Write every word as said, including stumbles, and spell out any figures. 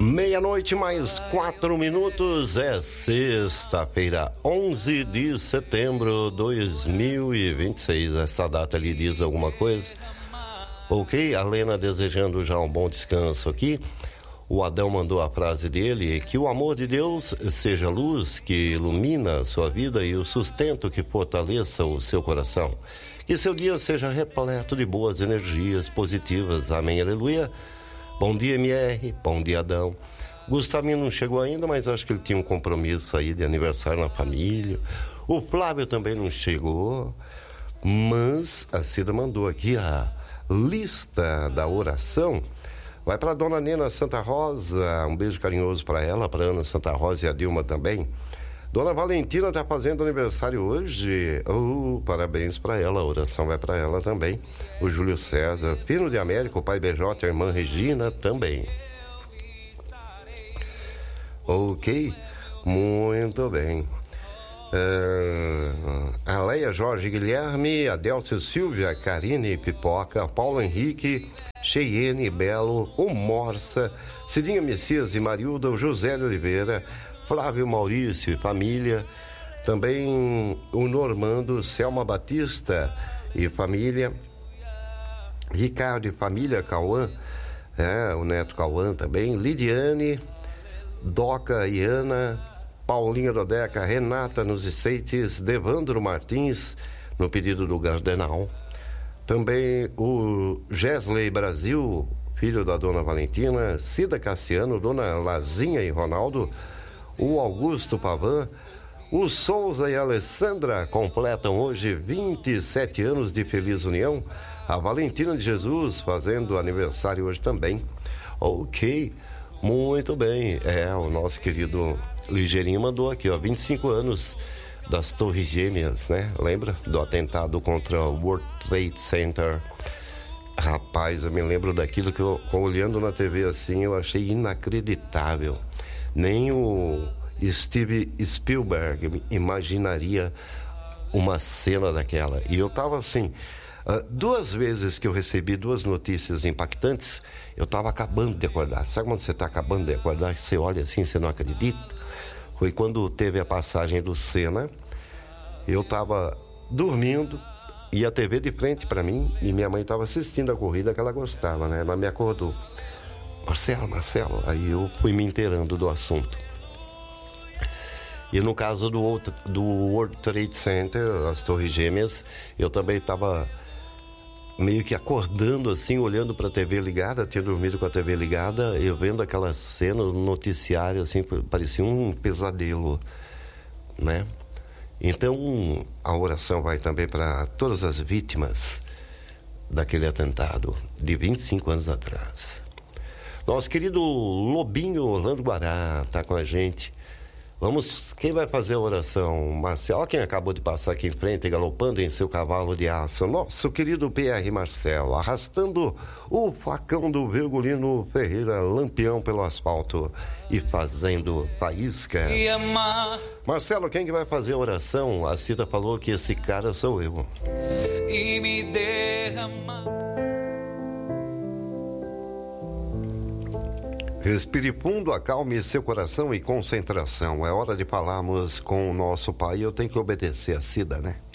Meia-noite mais quatro minutos, é sexta-feira, onze de setembro de dois mil e vinte e seis. Essa data lhe diz alguma coisa? Ok, a Lena desejando já um bom descanso aqui. O Adão mandou a frase dele: que o amor de Deus seja a luz que ilumina a sua vida e o sustento que fortaleça o seu coração. Que seu dia seja repleto de boas energias positivas. Amém, aleluia. Bom dia, M R, bom dia, Adão. Gustavinho não chegou ainda, mas acho que ele tinha um compromisso aí de aniversário na família. O Flávio também não chegou, mas a Cida mandou aqui a lista da oração. Vai para a dona Nena Santa Rosa, um beijo carinhoso para ela, para Ana Santa Rosa e a Dilma também. Dona Valentina está fazendo aniversário hoje. Oh, parabéns para ela, a oração vai para ela também. O Júlio César, Pino de América, o pai B J, a irmã Regina também. Ok, muito bem. Uh, a Leia Jorge Guilherme, a Delcia Silvia, Karine Pipoca, Paulo Henrique, Cheyenne Belo, o Morsa, Cidinha Messias e Marilda, o José Oliveira, Flávio Maurício e família, também o Normando, Selma Batista e família, Ricardo e família, Cauã, é, o neto Cauã também, Lidiane, Doca e Ana, Paulinha Dodeca, Renata nos Estates, Devandro Martins, no pedido do Gardenal, também o Gesley Brasil, filho da dona Valentina, Cida Cassiano, dona Lazinha e Ronaldo, o Augusto Pavan, o Souza e a Alessandra completam hoje vinte e sete anos de feliz união. A Valentina de Jesus fazendo aniversário hoje também. Ok, muito bem. É, o nosso querido Ligeirinho mandou aqui, ó, vinte e cinco anos das Torres Gêmeas, né? Lembra do atentado contra o World Trade Center? Rapaz, eu me lembro daquilo que eu, olhando na T V assim, eu achei inacreditável. Nem o Steve Spielberg imaginaria uma cena daquela. E eu tava assim, uh, duas vezes que eu recebi duas notícias impactantes, eu tava acabando de acordar. Sabe quando você tá acabando de acordar, você olha assim, você não acredita? Foi quando teve a passagem do Senna, eu tava dormindo e a T V de frente para mim, e minha mãe tava assistindo a corrida que ela gostava, né? Ela me acordou. Marcelo, Marcelo, aí eu fui me inteirando do assunto. E no caso do, do World Trade Center, as Torres Gêmeas, eu também estava meio que acordando assim, olhando para a T V ligada, tinha dormido com a T V ligada, eu vendo aquela cena no noticiário, assim, parecia um pesadelo, né? Então, a oração vai também para todas as vítimas daquele atentado de vinte e cinco anos atrás. Nosso querido Lobinho Orlando Guará está com a gente. Vamos, quem vai fazer a oração? Marcelo, quem acabou de passar aqui em frente, galopando em seu cavalo de aço. Nosso querido P R Marcelo, arrastando o facão do Virgulino Ferreira, lampião pelo asfalto e fazendo faísca. Marcelo, quem que vai fazer a oração? A Cida falou que esse cara sou eu. E me derrama. Respire fundo, acalme seu coração e concentração. É hora de falarmos com o nosso Pai. Eu tenho que obedecer a Cida, né?